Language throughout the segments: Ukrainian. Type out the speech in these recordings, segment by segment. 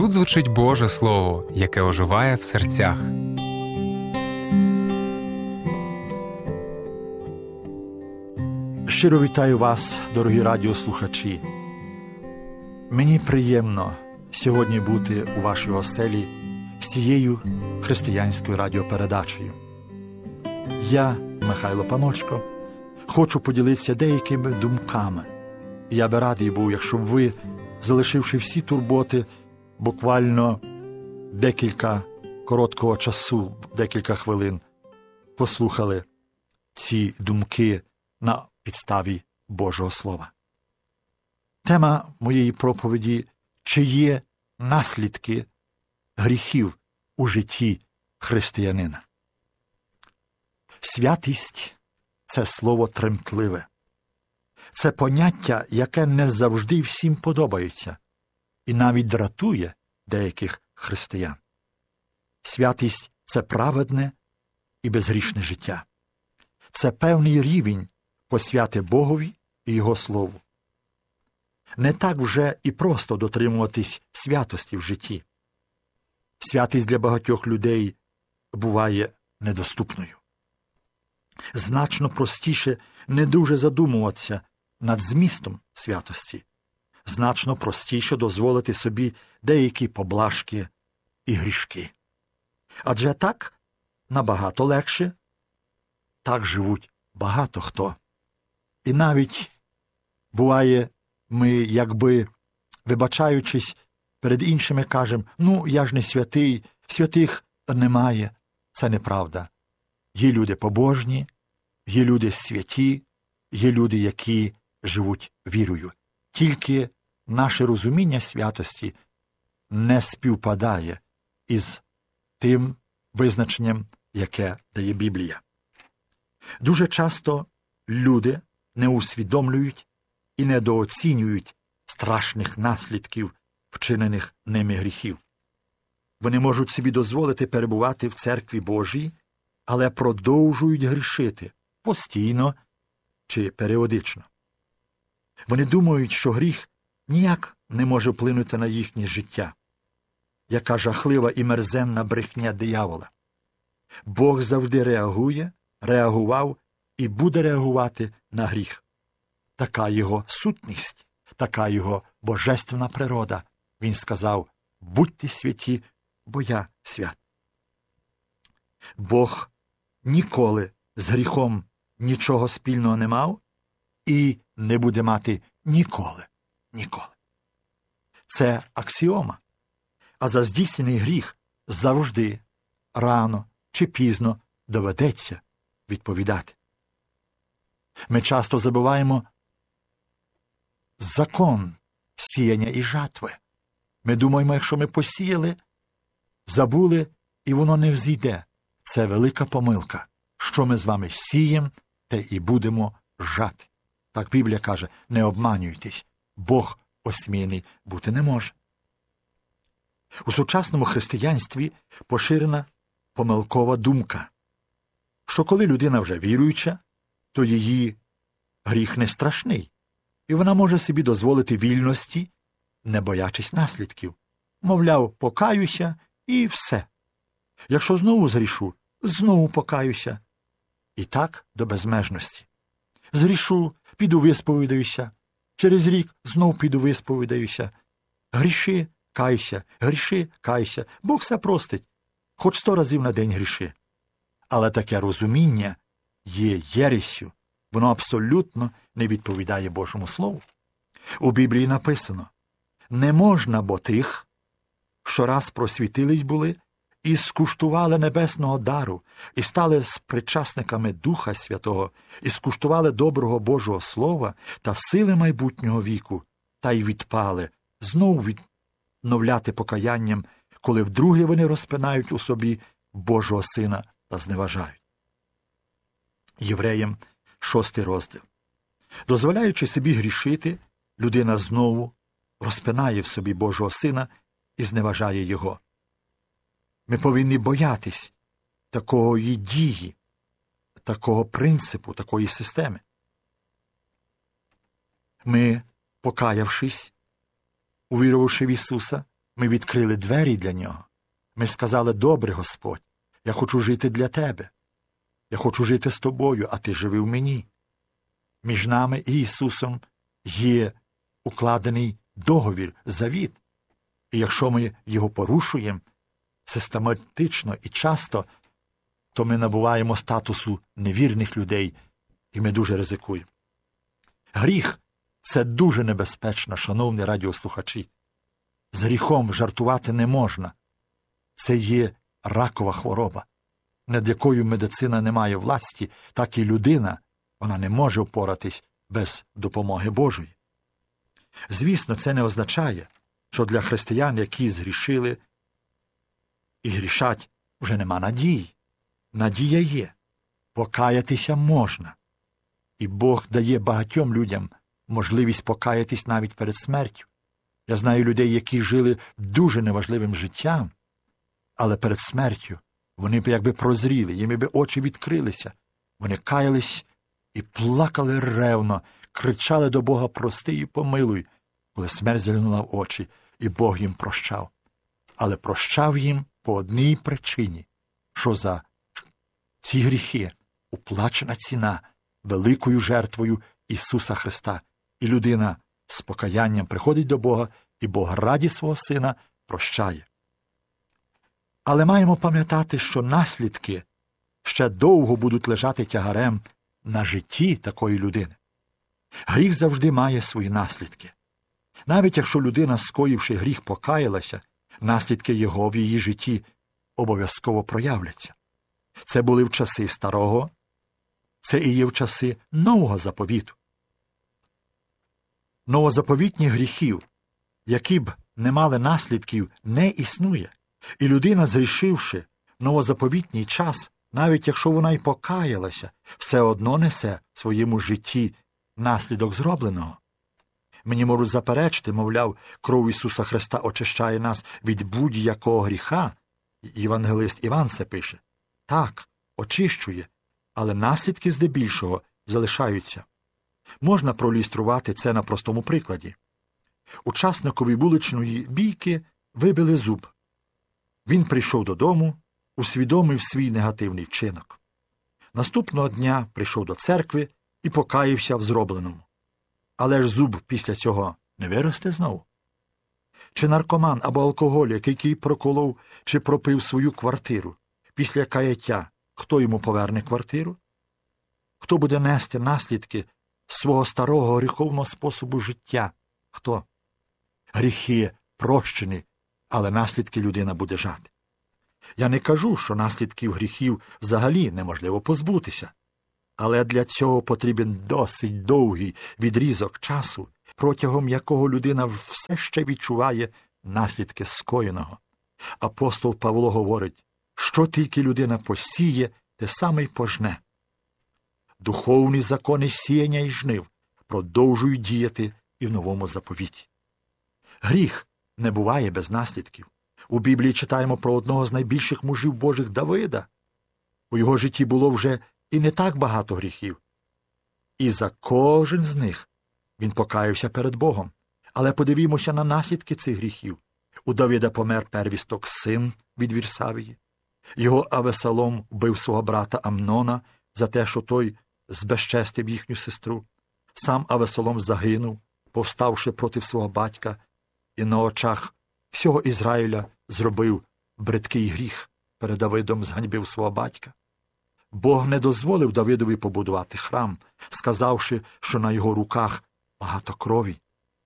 Тут звучить Боже Слово, яке оживає в серцях. Щиро вітаю вас, дорогі радіослухачі. Мені приємно сьогодні бути у вашій оселі з цією християнською радіопередачею. Я, Михайло Паночко, хочу поділитися деякими думками. Я би радий був, якщо б ви, залишивши всі турботи, буквально декілька короткого часу, декілька хвилин, послухали ці думки на підставі Божого Слова. Тема моєї проповіді – чи є наслідки гріхів у житті християнина. Святість – це слово тремтливе. Це поняття, яке не завжди всім подобається і навіть дратує деяких християн. Святість – це праведне і безгрішне життя. Це певний рівень посвяти Богові і Його Слову. Не так вже і просто дотримуватись святості в житті. Святість для багатьох людей буває недоступною. Значно простіше не дуже задумуватися над змістом святості. Значно простіше дозволити собі деякі поблажки і грішки. Адже так набагато легше, так живуть багато хто. І навіть буває, ми, якби вибачаючись перед іншими, кажемо: «Ну, я ж не святий, святих немає». Це неправда. Є люди побожні, є люди святі, є люди, які живуть вірою. Тільки наше розуміння святості не співпадає із тим визначенням, яке дає Біблія. Дуже часто люди не усвідомлюють і недооцінюють страшних наслідків вчинених ними гріхів. Вони можуть собі дозволити перебувати в церкві Божій, але продовжують грішити постійно чи періодично. Вони думають, що гріх ніяк не може вплинути на їхнє життя. Яка жахлива і мерзенна брехня диявола. Бог завжди реагував і буде реагувати на гріх. Така його сутність, така його божественна природа. Він сказав: «Будьте святі, бо я свят». Бог ніколи з гріхом нічого спільного не мав і не буде мати ніколи. Ніколи. Це аксіома. А за здійснений гріх завжди, рано чи пізно доведеться відповідати. Ми часто забуваємо закон сіяння і жатви. Ми думаємо, якщо ми посіяли, забули, і воно не взійде. Це велика помилка. Що ми з вами сіємо, те і будемо жати. Так Біблія каже: не обманюйтесь, Бог осміяний бути не може. У сучасному християнстві поширена помилкова думка, що коли людина вже віруюча, то її гріх не страшний, і вона може собі дозволити вільності, не боячись наслідків. Мовляв, покаюся і все. Якщо знову згрішу, знову покаюся. І так до безмежності. Згрішу, піду висповідаюся. Через рік знов піду висповідаюся. Гріши, кайся, гріши, кайся. Бог все простить. Хоч 100 разів на день гріши. Але таке розуміння є єресю. Воно абсолютно не відповідає Божому Слову. У Біблії написано: «Не можна, бо тих, що раз просвітились були, і скуштували небесного дару, і стали спричасниками Духа Святого, і скуштували доброго Божого Слова та сили майбутнього віку, та й відпали, знов відновляти покаянням, коли вдруге вони розпинають у собі Божого Сина та зневажають». Євреям 6 розділ. Дозволяючи собі грішити, людина знову розпинає в собі Божого Сина і зневажає Його. Ми повинні боятись такої дії, такого принципу, такої системи. Ми, покаявшись, увірувавши в Ісуса, Ми відкрили двері для нього. Ми сказали: «Добре, Господь, я хочу жити для тебе. Я хочу жити з тобою, а ти живи в мені». Між нами і Ісусом є укладений договір, завіт. І якщо ми його порушуємо систематично і часто, то ми набуваємо статусу невірних людей, і ми дуже ризикуємо. Гріх – це дуже небезпечно, шановні радіослухачі. З гріхом жартувати не можна. Це є ракова хвороба, над якою медицина не має власті, так і людина, вона не може впоратись без допомоги Божої. Звісно, це не означає, що для християн, які згрішили і грішать, вже нема надії. Надія є. Покаятися можна. І Бог дає багатьом людям можливість покаятись навіть перед смертю. Я знаю людей, які жили дуже неважливим життям, але перед смертю вони б якби прозріли, їм би очі відкрилися. Вони каялись і плакали ревно, кричали до Бога: «Прости і помилуй», коли смерть заглянула в очі, і Бог їм прощав. Але прощав їм по одній причині, що за ці гріхи уплачена ціна великою жертвою Ісуса Христа. І людина з покаянням приходить до Бога, і Бог раді свого Сина прощає. Але маємо пам'ятати, що наслідки ще довго будуть лежати тягарем на житті такої людини. Гріх завжди має свої наслідки. Навіть якщо людина, скоївши гріх, покаялася, наслідки його в її житті обов'язково проявляться. Це були в часи Старого, це і є в часи Нового заповіту. Новозаповітніх гріхів, які б не мали наслідків, не існує. І людина, згрішивши в новозаповітній час, навіть якщо вона й покаялася, все одно несе в своєму житті наслідок зробленого. Мені можуть заперечити, мовляв, кров Ісуса Христа очищає нас від будь-якого гріха. Євангелист Іван це пише. Так, очищує, але наслідки здебільшого залишаються. Можна проілюструвати це на простому прикладі. Учасникові вуличної бійки вибили зуб. Він прийшов додому, усвідомив свій негативний вчинок. Наступного дня прийшов до церкви і покаявся в зробленому. Але ж зуб після цього не виросте знову. Чи наркоман або алкоголік, який проколов чи пропив свою квартиру, після каяття, хто йому поверне квартиру? Хто буде нести наслідки свого старого гріховного способу життя? Хто? Гріхи прощені, але наслідки людина буде жати. Я не кажу, що наслідків гріхів взагалі неможливо позбутися. Але для цього потрібен досить довгий відрізок часу, протягом якого людина все ще відчуває наслідки скоєного. Апостол Павло говорить, що тільки людина посіє, те саме й пожне. Духовні закони сіяння і жнив продовжують діяти і в новому заповіті. Гріх не буває без наслідків. У Біблії читаємо про одного з найбільших мужів Божих Давида. У його житті було вже і не так багато гріхів. І за кожен з них він покаявся перед Богом. Але подивімося на наслідки цих гріхів. У Давида помер первісток син від Вірсавії. Його Авесалом вбив свого брата Амнона за те, що той збезчестив їхню сестру. Сам Авесалом загинув, повставши проти свого батька, і на очах всього Ізраїля зробив бридкий гріх. Перед Давидом зганьбив свого батька. Бог не дозволив Давидові побудувати храм, сказавши, що на його руках багато крові.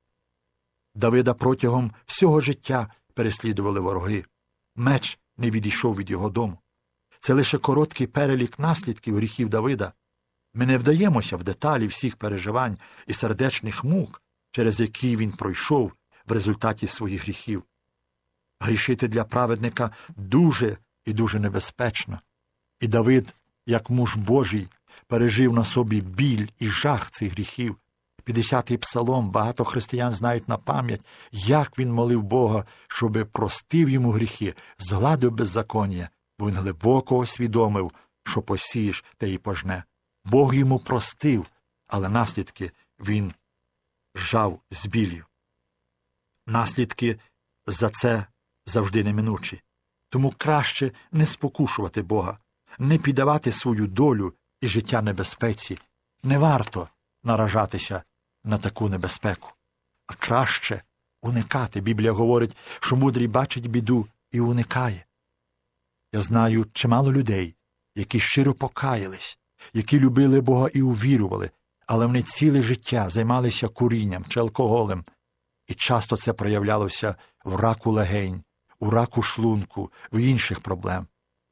Давида протягом всього життя переслідували вороги. Меч не відійшов від його дому. Це лише короткий перелік наслідків гріхів Давида. Ми не вдаємося в деталі всіх переживань і сердечних мук, через які він пройшов в результаті своїх гріхів. Грішити для праведника дуже і дуже небезпечно. І Давид, як муж Божий, пережив на собі біль і жах цих гріхів. 50-й псалом багато християн знають на пам'ять, як він молив Бога, щоби простив йому гріхи, згладив беззаконня, бо він глибоко усвідомив, що посієш, те й пожне. Бог йому простив, але наслідки він жав з біллю. Наслідки за це завжди неминучі. Тому краще не спокушувати Бога, не піддавати свою долю і життя небезпеці. Не варто наражатися на таку небезпеку, а краще уникати. Біблія говорить, що мудрий бачить біду і уникає. Я знаю чимало людей, які щиро покаялись, які любили Бога і увірували, але вони ціле життя займалися курінням чи алкоголем, і часто це проявлялося в раку легень, у раку шлунку, в інших проблем.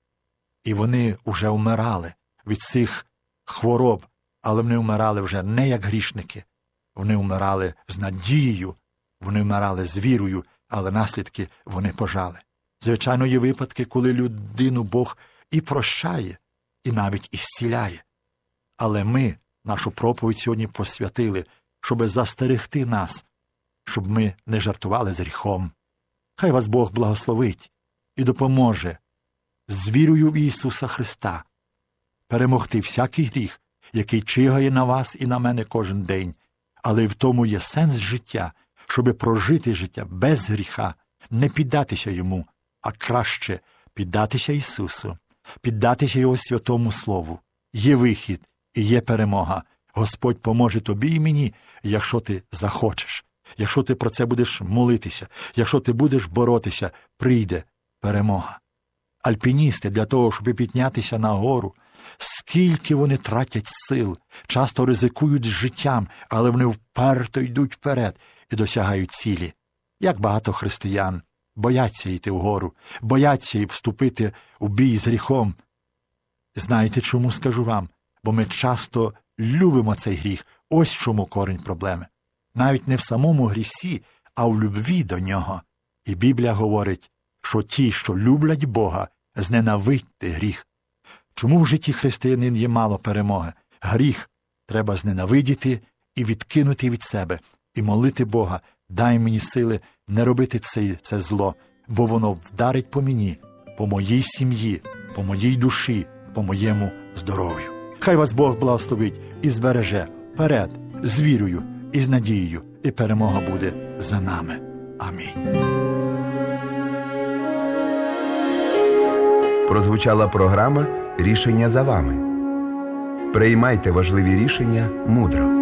І вони вже вмирали від цих хвороб, але вони вмирали вже не як грішники. Вони вмирали з надією, вони вмирали з вірою, але наслідки вони пожали. Звичайно, є випадки, коли людину Бог і прощає, і навіть ісціляє. Але ми нашу проповідь сьогодні посвятили, щоб застерегти нас, щоб ми не жартували з гріхом. Хай вас Бог благословить і допоможе з вірою в Ісуса Христа перемогти всякий гріх, який чигає на вас і на мене кожен день. Але в тому є сенс життя, щоби прожити життя без гріха, не піддатися йому, а краще піддатися Ісусу, піддатися Його святому Слову. Є вихід і є перемога. Господь поможе тобі і мені, якщо ти захочеш. Якщо ти про це будеш молитися, якщо ти будеш боротися, прийде перемога. Альпіністи для того, щоб піднятися на гору, скільки вони тратять сил, часто ризикують життям, але вони вперто йдуть вперед і досягають цілі. Як багато християн бояться йти вгору, бояться вступити у бій з гріхом. Знаєте, чому скажу вам? Бо ми часто любимо цей гріх. Ось чому корінь проблеми. Навіть не в самому грісі, а в любві до нього. І Біблія говорить, що ті, що люблять Бога, зненавидьте гріх. Чому в житті християнин є мало перемоги? Гріх треба зненавидіти і відкинути від себе, і молити Бога, дай мені сили не робити це зло, бо воно вдарить по мені, по моїй сім'ї, по моїй душі, по моєму здоров'ю. Хай вас Бог благословить і збереже вперед, з вірою і з надією, і перемога буде за нами. Амінь. Прозвучала програма «Рішення за вами». Приймайте важливі рішення мудро.